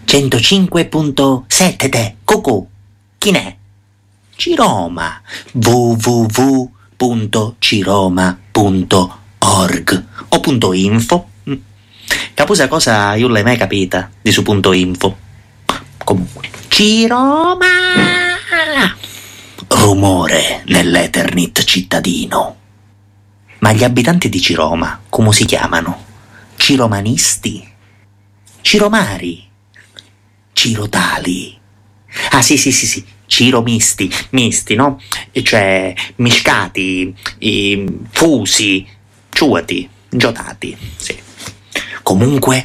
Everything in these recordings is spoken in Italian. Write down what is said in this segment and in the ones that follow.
105.7 te, cucù, chi n'è? Ciroma, www.ciroma.org o .info. Capusa cosa io l'hai mai capita di su .info. Comunque, Ciroma! Rumore nell'Eternit cittadino. Ma gli abitanti di Ciroma come si chiamano? Ciromanisti? Ciromari? Cirotali? Ah sì, ciromisti, misti, no? Cioè miscati, fusi, ciuati, giotati, sì. Comunque,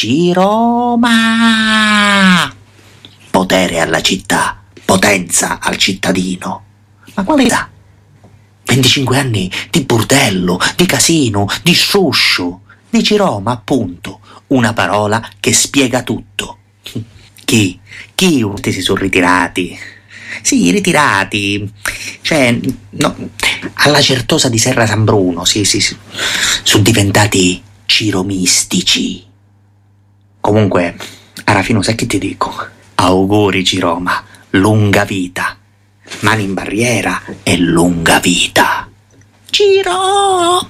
Ciroma! Potere alla città, potenza al cittadino. Ma quale età? 25 anni di burdello, di casino, di sciuscio, di Ciroma, appunto. Una parola che spiega tutto. Chi? Si sono ritirati? Sì, ritirati. Cioè, no, alla Certosa di Serra San Bruno, sì. Sono diventati ciromistici. Comunque, Arafino, sai che ti dico? Auguri Ciroma, lunga vita. Mani in barriera e lunga vita. Ciroma!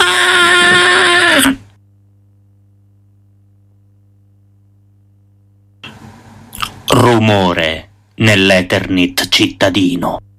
Rumore nell'Eternit cittadino.